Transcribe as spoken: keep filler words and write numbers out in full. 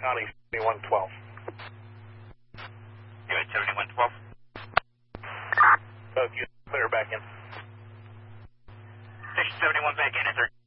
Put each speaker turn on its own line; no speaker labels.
County seventy-one twelve.
You at seventy-one twelve?
Uh, clear back in.
Station seventy-one back in, is there